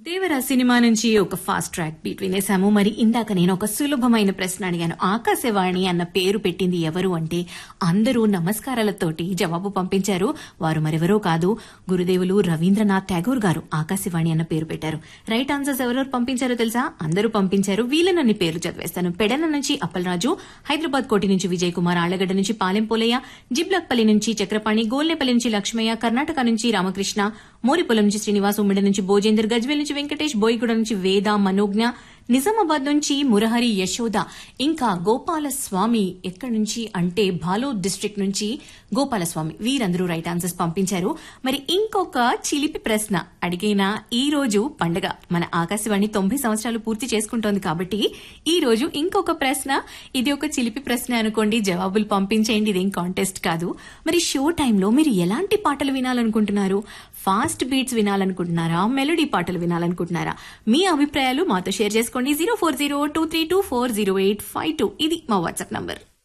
Devara cinema నుంచి ఒక fast track beat వినేశాము. మరి ఇందాక నేను ఒక సులభమైన ప్రశ్న అడిగాను. ఆకాశవాణి అన్న పేరు పెట్టింది ఎవరు అంటే అందరూ నమస్కారాలతోటి జవాబు పంపించారు. వారు మరెవరో కాదు, గురుదేవులు రవీంద్రనాథ్ ఠాగూర్ గారు ఆకాశవాణి అన్న పేరు పెట్టారు. రైట్ ఆన్సర్స్ ఎవరెవరు పంపించారో తెలుసా? అందరూ పంపించారు. వీళ్ళనన్ని పేర్లు చదివేస్తాను. పెడన నుంచి అప్పలరాజు, హైదరాబాద్ కోటి నుంచి విజయ్ కుమార్, ఆళ్లగడ్డ నుంచి పాలెం పోలయ్య, జిబ్లక్పల్లి నుంచి చక్రపాణి, గోల్నేపల్లి నుంచి లక్ష్మయ్య, కర్ణాటక నుంచి రామకృష్ణ, మోరిపొలం నుంచి శ్రీనివాస్, ఉమ్మిడి నుంచి భోజేందర్, గజ్వేల్ నుంచి వెంకటేష్, బోయిగూడ నుంచి వేద, మనోజ్ఞ, నిజామాబాద్ నుంచి మురహరి, యశోద, ఇంకా గోపాలస్వామి ఎక్కడి నుంచి అంటే బాలోద్ డిస్ట్రిక్ట్ నుంచి గోపాలస్వామి. వీరందరూ రైట్ ఆన్సర్స్ పంపించారు. మరి ఇంకొక చిలిపి ప్రశ్న అడిగినా, ఈ రోజు పండగ మన ఆకాశవాణి 90 సంవత్సరాలు పూర్తి చేసుకుంటోంది కాబట్టి ఈ రోజు ఇంకొక ప్రశ్న. ఇది ఒక చిలిపి ప్రశ్న అనుకోండి, జవాబులు పంపించేయండి. ఇదేం కాంటెస్ట్ కాదు. మరి షో టైంలో మీరు ఎలాంటి పాటలు వినాలనుకుంటున్నారు? Fast beats వినాలనుకుంటున్నారా? మెలోడీ పాటలు వినాలనుకుంటున్నారా? మీ అభిప్రాయాలు మాతో షేర్ చేసుకోండి. 04023240852 ఇది మా వాట్సాప్ నంబర్.